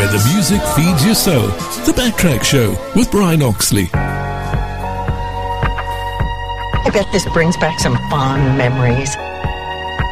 where the music feeds your soul. The Backtrack Show with Brian Oxley. I bet this brings back some fond memories.